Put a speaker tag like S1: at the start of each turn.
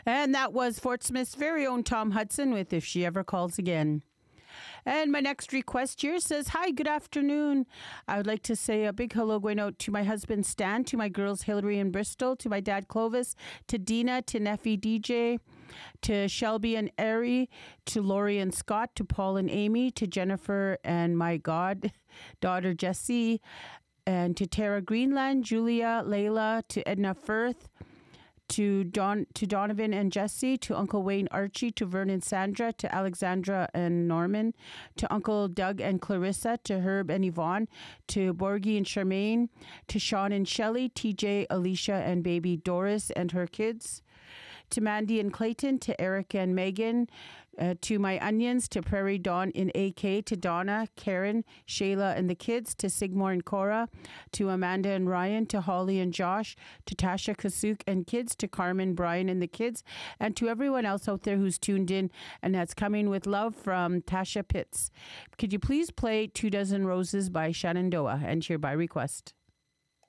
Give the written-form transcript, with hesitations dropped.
S1: And that was Fort Smith's very own Tom Hudson with If She Ever Calls Again. And my next request here says, hi, good afternoon. I would like to say a big hello going out to my husband Stan, to my girls Hillary and Bristol, to my dad Clovis, to Dina, to Neffy DJ, to Shelby and Ari, to Lori and Scott, to Paul and Amy, to Jennifer and my daughter Jessie, and to Tara Greenland, Julia, Layla, to Edna Firth, to Donovan and Jesse, to Uncle Wayne Archie, to Vernon Sandra, to Alexandra and Norman, to Uncle Doug and Clarissa, to Herb and Yvonne, to Borgie and Charmaine, to Sean and Shelley, TJ, Alicia and baby Doris and her kids, to Mandy and Clayton, to Eric and Megan, to my onions, to Prairie Dawn in AK, to Donna, Karen, Shayla and the kids, to Sigmore and Cora, to Amanda and Ryan, to Holly and Josh, to Tasha Kasuk and kids, to Carmen, Brian and the kids, and to everyone else out there who's tuned in, and that's coming with love from Tasha Pitts. Could you please play 2 Dozen Roses by Shenandoah and hereby request?